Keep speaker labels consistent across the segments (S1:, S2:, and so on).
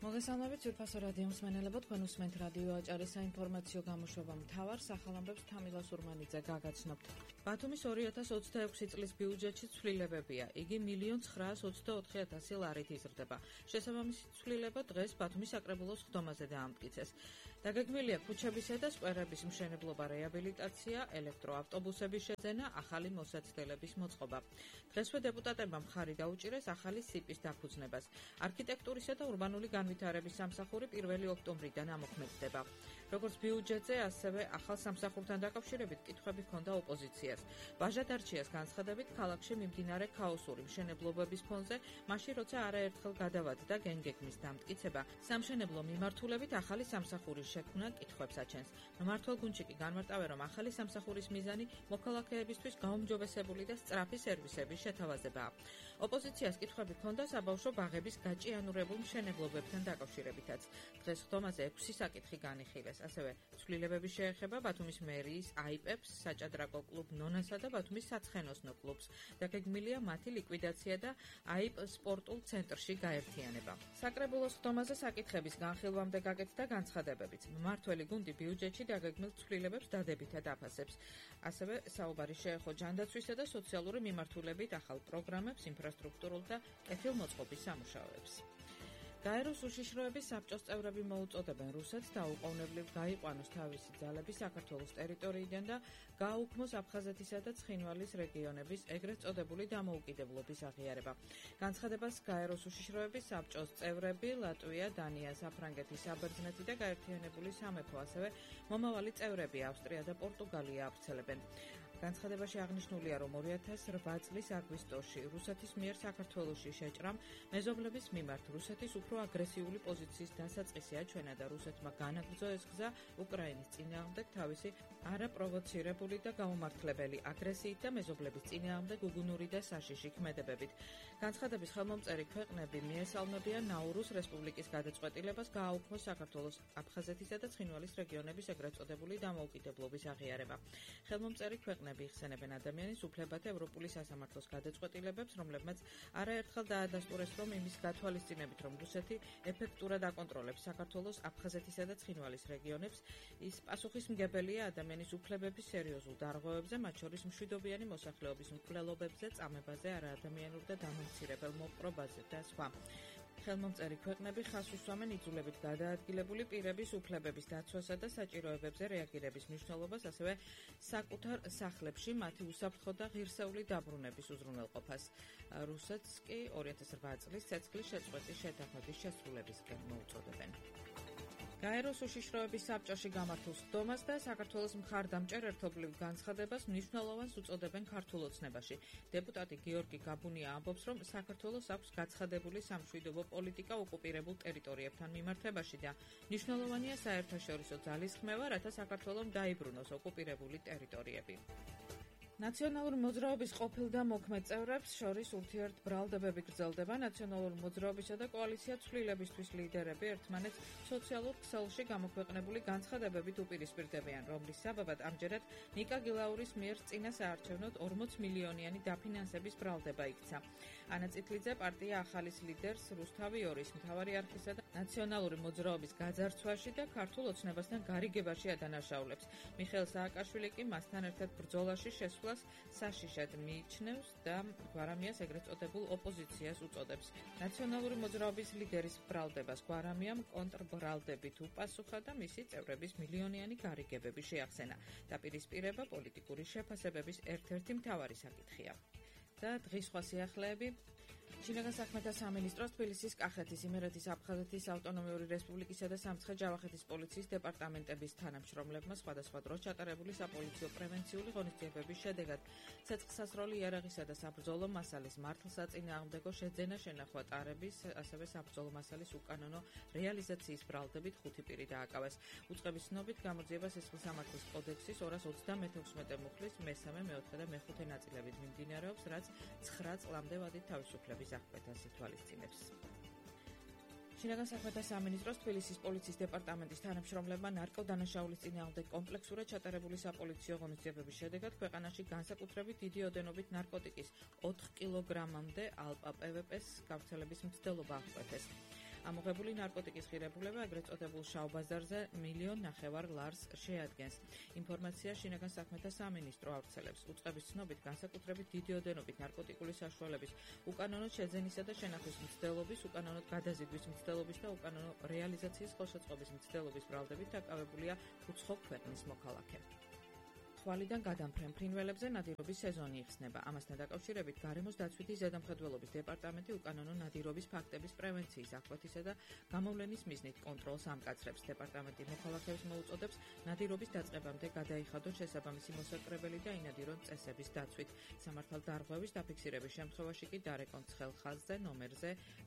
S1: მოგესალმებით ძვირფასო რადიო მსმენელებო, თქვენ უსმენთ რადიო აჭარის საინფორმაციო გამოშვება მთავარ სახელამბებს თამილა სურმანიძე გაგაცნობთ. ბათუმის 2026 წლის ბიუჯეტში ცვლილებებია. იგი 1.924.000 ლარით იზრდება. შესაბამისი ცვლილება დღეს ბათუმის საკრებულოს ხდომაზე დაამტკიცეს. დაგეგმილია ქუჩებისა და სკვერების მშენებლობა, რეაბილიტაცია, ელექტროავტობუსების შეძენა, ახალი მოსაცდელების მოწყობა. დღესვე დეპუტატებმა მხარი დაუჭირეს ახალი სიპის დაფუძნებას. არქიტექტურისა და ურბანული განვითარების სამსახური 1 ოქტომბრიდან ამოქმედდება. როგორც ბიუჯეტზე, ასევე ახალ სამსახურთან დაკავშირებით კითხვები ჰქონდა ოპოზიციას. ვაჟა დარჩიას განცხადებით, ქალაქში მიმდინარე ქაოსური მშენებლობების ფონზე, მაშინ როცა არაერთხელ გადავადდა გენგეგმის დამტკიცება, სამშენებლო მიმართულებით ახალი სამსახურის შექმნა კითხვებს აჩენს. მმართველ გუნდში კი განმარტავენ, რომ ახალი სამსახურის მიზანი მოქალაქეებისთვის გაუმჯობესებული და სწრაფი სერვისების შეთავაზებაა. ოპოზიციას კითხვები ჰქონდა საბავშვო ბაღების გაჭიანურებულ მშენებლობებთან დაკავშირებითაც. დღეს ხდომაზე 6 საკითხი განიხილეს. ასევე ცვლილებების შეეხება ბათუმის მერიის აიპებს, საჭადრაკო კლუბ ნონასა და ბათუმის საცხენოსნო კლუბს. დაგეგმილია მათი ლიკვიდაცია და აიპ სპორტულ ცენტრში გაერთიანება. საკრებულოს ხდომაზე საკითხების განხილვამდე გაკეთდა განცხადებებიც. მმართველი გუნდი ბიუჯეტში დაგეგმილ ცვლილებებს დადებითად აფასებს. ასევე საუბარი შეეხო ჯანდაცვისა და სოციალური მიმართულებით ახალ პროგრამებს, ინფრასტრუქტურულ და კეთილმოწყობის სამუშაოებს. გაეროს უშიშროების საბჭოს წევრები მოუწოდებენ რუსეთს დაუყოვნებლივ გაიყვანოს თავისი ძალები საქართველოს ტერიტორიიდან და გააუქმოს აფხაზეთისა და ცხინვალის რეგიონების ეგრეთ წოდებული დამოუკიდებლობის აღიარება. განცხადებას გაეროს უშიშროების საბჭოს წევრები ლატვია, დანია, საფრანგეთი, საბერძნეთი და გაერთიანებული სამეფო, ასევე მომავალი წევრები ავსტრია და პორტუგალია ავრცელებენ. განცხადებაში აღნიშნულია, რომ 2008 წლის აგვისტოში რუსეთის მიერ საქართველოში შეჭრამ მეზობლების მიმართ რუსეთის უფრო აგრესიული პოზიციის დასაწყისი აჩვენა და რუსეთმა განაგრძო ეს გზა უკრაინის წინააღმდეგ თავისი არაპროვოცირებული და გაუმართლებელი აგრესიით და მეზობლების წინააღმდეგ უგუნური და საშიში ქმედებებით. განცხადების ხელმომწერი ქვეყნები მიესალმებიან ნაურუს რესპუბლიკის გადაწყვეტილებას გააუქმოს საქართველოს აფხაზეთისა და ცხინვალის რეგიონების ეგრეთ წოდებული დამოუკიდებლობის აღიარება. ხელმომწერი ქვეყნები იხსენებენ ადამიანის უფლებათა ევროპული სასამართლოს გადაწყვეტილებებს, რომლებმაც არაერთხელ დაადასტურეს, რომ იმის გათვალისწინებით, რომ რუსეთი ეფექტურად აკონტროლებს საქართველოს აფხაზეთისა და ცხინვალის რეგიონებს, ის პასუხისმგებელია ადამიანის უფლებების სერიოზულ დარღვევებზე, მათ შორის მშვიდობიანი მოსახლეობის მკვლელობებზე, წამებაზე, არაადამიანურ და დამამცირებელ მოპყრობაზე და სხვა. ხელმომწერი ქვეყნები ხაზს უსვამენ იძულებით გადაადგილებული პირების უფლებების დაცვასა და საჭიროებებზე რეაგირების მნიშვნელობას, ასევე საკუთარ სახლებში მათი უსაფრთხო და ღირსეული დაბრუნების უზრუნველყოფას. რუსეთს კი 2008 წლის ცეცხლის შეწყვეტის შეთანხმების შესრულებისკენ მოუწოდებენ. გაეროს უშიშროების საბჭოში გამართულ ხდომას და საქართველოს მხარდამჭერ ერთობლივ განცხადებას მნიშვნელოვანს უწოდებენ ქართულ ოცნებაში. დეპუტატი გიორგი გაბუნია ამბობს, რომ საქართველოს აქვს გაცხადებული სამშვიდობო პოლიტიკა ოკუპირებულ ტერიტორიებთან მიმართებაში და მნიშვნელოვანია საერთაშორისო ძალისხმევა, რათა საქართველომ დაიბრუნოს ოკუპირებული ტერიტორიები. ნაციონალური მოძრაობის ყოფილ და მოქმედ წევრებს შორის ურთიერთბრალდებები გრძელდება. ნაციონალური მოძრაობისა და კოალიცია ცვლილებისთვის ლიდერები ერთმანეთს სოციალურ ქსელში გამოქვეყნებული განცხადებებით უპირისპირდებიან, რომლის საბაბად ამჯერად ნიკა გილაურის მიერ წინა საარჩევნოდ 40 მილიონიანი დაფინანსების ბრალდება იქცა. ანა წითლიძე პარტია ახალის ლიდერს რუსთავი ორის, მთავარი არქისა და ნაციონალური მოძრაობის გაძარცვაში და ქართულ ოცნებასთან გარიგებაში ადანაშაულებს. მიხეილ სააკაშვილი კი მასთან ერთად ბრძოლაში შესვლას საშიშად მიიჩნევს და გვარამიას ეგრეთ წოდებულ ოპოზიციას უწოდებს. ნაციონალური მოძრაობის ლიდერის ბრალდებას გვარამიამ კონტრბრალდებით უპასუხა და მისი წევრების მილიონიანი გარიგებები შეახსენა. დაპირისპირება პოლიტიკური შეფასებების ერთ-ერთი მთავარი საკითხია. და დღის სხვა სიახლეები. შინაგან საქმეთა სამინისტროს თბილისის, კახეთის, იმერეთის, აფხაზეთის ავტონომიური რესპუბლიკისა და სამცხე-ჯავახეთის პოლიციის დეპარტამენტების თანამშრომლებმა სხვადასხვა დროს ჩატარებული საპოლიციო პრევენციული ღონისძიებების შედეგად ცეცხლსასროლი იარაღისა და საბრძოლო მასალის მართლსაწინააღმდეგო შეძენა, შენახვა ტარების, ასევე საბრძოლო მასალის უკანონო რეალიზაციის ბრალდებით 5 პირი დააკავეს. უწყების ცნობით გამოძიება სისხლისამართლის კოდექსის 236 მუხლის მესამე, მეოთხე და მეხუთე ნაწილებით მიმდინარეობს, რაც 9 წლამდე ვადით თავისუფლების აღკვეთას ითვალისწინებს. შინაგან საქმეთა სამინისტროს თბილისის პოლიციის დეპარტამენტის თანამშრომლებმა ნარკოდანაშაულის წინააღმდეგ კომპლექსურად ჩატარებული საპოლიციო ღონისძიებების შედეგად ქვეყანაში განსაკუთრებით დიდი ოდენობით ნარკოტიკის 4 კილოგრამამდე ალპა-პვპ-ს გავრცელების მცდელობა აღკვეთეს. ამოღებული ნარკოტიკის ღირებულება ეგრეთ წოდებულ შავ ბაზარზე $1.5 მილიონ ლარს შეადგენს. ინფორმაცია შინაგან საქმეთა სამინისტრო ავრცელებს. უწყების ცნობით, განსაკუთრებით დიდი ოდენობით ნარკოტიკული საშუალების, უკანონოდ შეძენისა და შენახვის მცდელობის, უკანონოდ გადაზიდვის მცდელობის და უკანონო რეალიზაციის ხელშეწყობის მცდელობის ბრალდებით დაკავებულია უცხო ქვეყნის მოქალაქე. ხვალიდან გადამფრენ ფრინველებზე ნადირობის სეზონი იხსნება. ამასთან დაკავშირებით გარემოს დაცვითი ზედამხედველობის დეპარტამენტი უკანონო ნადირობის ფაქტების პრევენციის, აღკვეთისა და გამოვლენის მიზნით კონტროლს ამკაცრებს. დეპარტამენტი მოქალაქეებს მოუწოდებს ნადირობის დაწყებამდე გადაიხადონ შესაბამისი მოსაკრებელი და ინადირონ წესების დაცვით. სამართალდარღვევის დაფიქსირების შემთხვევაში კი დარეკონ ცხელ ხაზზე ნომერზე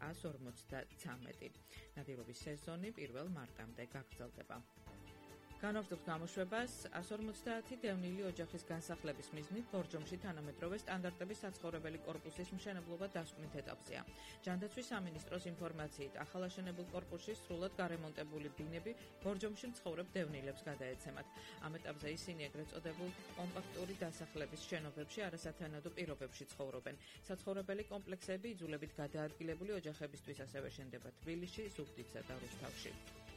S1: 153. ნადირობის სეზონი 1 მარტამდე გაგრძელდება. განაგრძობს გამოშვებას 150 დევნილი ოჯახის განსახლების მიზნით ბორჯომში თანამედროვე სტანდარტების საცხოვრებელი კორპუსის მშენებლობა დასკვნით ეტაპზეა. ჯანდაცვის სამინისტროს ინფორმაციით, ახალაშენებულ კორპუსში სრულად გარემონტებული ბინები ბორჯომში მცხოვრებ დევნილებს გადაეცემათ. ამ ეტაპზე ისინი ეგრეთ წოდებულ კომპაქტური დასახლების შენობებში არასათანადო პირობებში ცხოვრობენ. საცხოვრებელი კომპლექსები იძულებით გადაადგილებული ოჯახებისთვის ასევე შენდება თბილისში, ზუგდიდსა და რუსთავში.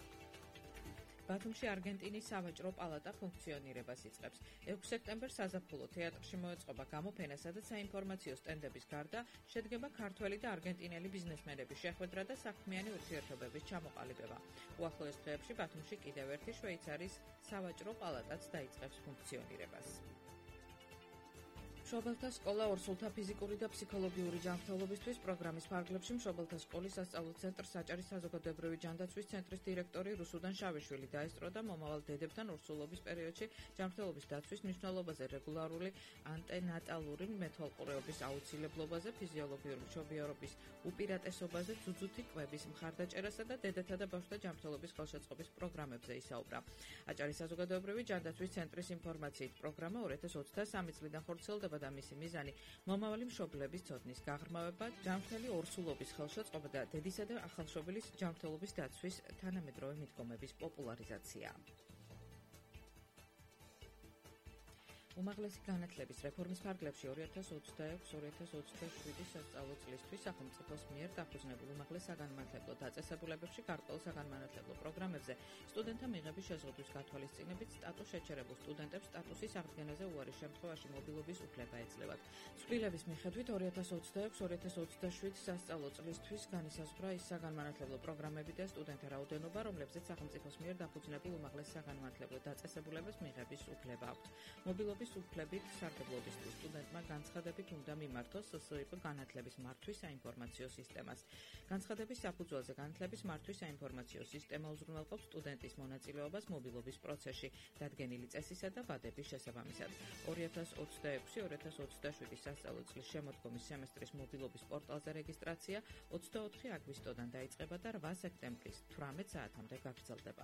S1: ბათუმში არგენტინის სავაჭრო პალატა ფუნქციონირებას იწყებს. 6 სექტემბერს საზაფხულო თეატრში მოეწყობა გამოფენასა და საინფორმაციო სტენდების გარდა შედგება ქართველი და არგენტინელი ბიზნესმენების შეხვედრა და საქმიანი ურთიერთობების ჩამოყალიბება. უახლოეს დღეებში ბათუმში კიდევ ერთი შვეიცარიის სავაჭრო პალატაც დაიწყებს ფუნქციონირებას. მშობელთა სკოლა ორსულთა ფიზიკური და ფსიქოლოგიური ჯანმრთელობისთვის პროგრამის ფარგლებში მშობელთა სკოლის სასწავლო ცენტრს საჭარის საზოგადოებრივი ჯანდაცვის ცენტრის დირექტორი რუსუდან შავიშვილი დაესწრო და მომავალ დედებთან ორსულობის პერიოდში ჯანმრთელობის დაცვის მნიშვნელობაზე, რეგულარული ანტენატალური მეთვალყურეობის აუცილებლობაზე, ფიზიოლოგიური მშობიარობის უპირატესობაზე, ძუძუთი კვების მხარდაჭერასა და დედათა და ბავშვთა ჯანმრთელობის ხელშეწყობის პროგრამებზე ისაუბრა. აჭარის საზოგადოებრივი ჯანდაცვის ცენტრის ინფორმაციით, პროგრამა 2023 წლიდან ხორციელდება და მისი მიზანი მომავალი მშობლების ცოდნის გაღრმავება, ჯანმრთელი ორსულობის ხელშეწყობა და დედისა და ახალშობილის ჯანმრთელობის დაცვის თანამედროვე მიდგომების პოპულარიზაცია. უმაღლესი განათლების რეფორმის ფარგლებში 2026-2027 სასწავლო წლისთვის სახელმწიფოს მიერ დაფუძნებულ უმაღლეს საგანმანათლებლო დაწესებულებებში გარკვეულ საგანმანათლებლო პროგრამებზე სტუდენტთა მიღების შეზღუდვის გათვალისწინებით სტატუს შეჩერებულ სტუდენტებს სტატუსის აღდგენაზე უარის შემთხვევაში მობილობის უფლება ეძლევათ. ცვლილების მიხედვით 2026-2027 სასწავლო წლისთვის განისაზღვრა ის საგანმანათლებლო პროგრამები და სტუდენტთა რაოდენობა, რომლებზეც სახელმწიფოს მიერ დაფუძნებულ უმაღლეს საგანმანათლებლო დაწესებულებას მიღების უფლება აქვთ. მობილობის უფლებით სარგებლობისთვის სტუდენტმა განცხადებით უნდა მიმართოს SSIP განათლების მართვის საინფორმაციო სისტემას. განცხადების საფუძველზე განათლების მართვის საინფორმაციო სისტემა უზრუნველყოფს სტუდენტის მონაწილეობას მობილობის პროცესში, დადგენილი წესისა და ვადების შესაბამისად. 2026-2027 სასწავლო წლის შემოდგომის სემესტრის მობილობის პორტალზე რეგისტრაცია 24 აგვისტოდან დაიწყება და 8 სექტემბრის 18 საათამდე გაგრძელდება.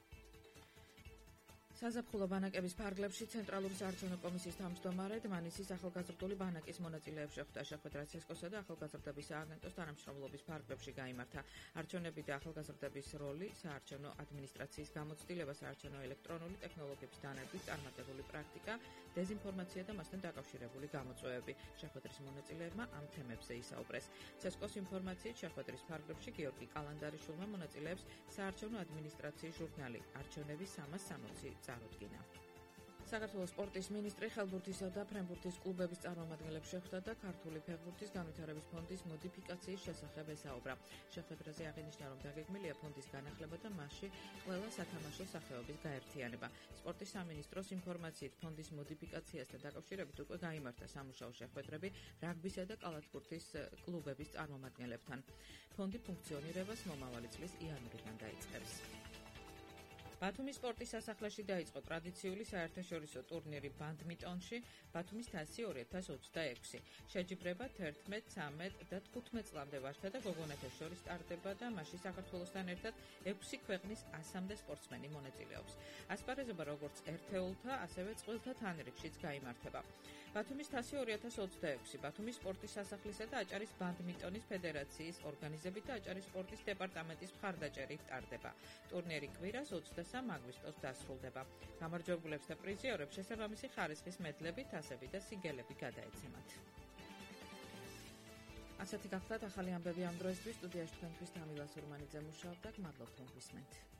S1: საზაფხულო ბანაკების ფარგლებში ცენტრალური საარჩევნო კომისიის თავმჯდომარე დმანისის ახალგაზრდული ბანაკის მონაწილეებს შეხვდა. შეხვედრა ცესკოსა და ახალგაზრდების სააგენტოს თანამშრომლობის ფარგლებში გაიმართა. არჩევნები და ახალგაზრდების როლი, საარჩევნო ადმინისტრაციის გამოცდილება, საარჩევნო ელექტრონული ტექნოლოგიების დანერგვის წარმატებული პრაქტიკა, დეზინფორმაცია და მასთან დაკავშირებული გამოწვევები. შეხვედრის მონაწილეებმა ამ თემებზე ისაუბრეს. ცესკოს ინფორმაციით შეხვედრის ფარგლებში გიორგი კალანდარიშვილმა მონაწილეებს საარჩევნო ადმინისტრაციის ჟურნალი „არჩევნები 360“ წარუდგინა. საქართველოს სპორტის მინისტრი ხელბურთისა და ფრენბურთის კლუბების წარმომადგენლებს შეხვდა და ქართული ფეხბურთის განვითარების ფონდის მოდიფიკაციის შესახებ ესაუბრა. შეხვედრაზე აღინიშნა, რომ დაგეგმილია ფონდის განახლება და მასში ყველა სათამაშო სახეობის გაერთიანება. სპორტის სამინისტროს ინფორმაციით, ფონდის მოდიფიკაციასთან დაკავშირებით უკვე გაიმართა სამუშაო შეხვედრები რაგბისა და კალათბურთის კლუბების წარმომადგენლებთან. ფონდი ფუნქციონირებას მომავალი წლის იანვრიდან დაიწყებს. ბათუმის სპორტის სასახლეში დაიწყო ტრადიციული საერთაშორისო ტურნირი ბადმინტონში ბათუმის თასი 2026. შეჯიბრება 11, 13 და 15 წლამდე ვაჟთა და გოგონათა შორის სტარტდება და მასში საქართველოსთან ერთად 6 ქვეყნის 100-მდე სპორტსმენი მონაწილეობს. ასპარეზობა როგორც ერთეულთა, ასევე წყვილთა თანრიგშიც გაიმართება. ბათუმის თასი 2026 ბათუმის სპორტის სასახლისა და აჭარის ბადმინტონის ფედერაციის ორგანიზებით და აჭარის სპორტის დეპარტამენტის მხარდაჭერით ტარდება. ტურნირი კვირას 23 აგვისტოს დასრულდება. გამარჯვებულებს და პრიზიორებს შესაბამისი ხარისხის მედლები, თასები და სიგელები გადაეცემათ. ასეთი გახლდათ ახალი ამბები ამ დროისთვის. სტუდიაში თქვენთვის თამილა სურმანიძე მუშაობდა. გმადლობთ რომ გვისმენთ.